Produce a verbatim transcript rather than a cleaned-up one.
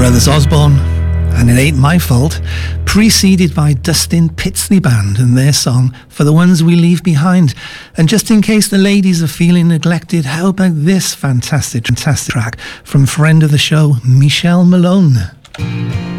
Brothers Osborne, and It Ain't My Fault, preceded by Dustin Pitsley Band and their song For the Ones We Leave Behind. And just in case the ladies are feeling neglected, how about this fantastic, fantastic track from friend of the show, Michelle Malone.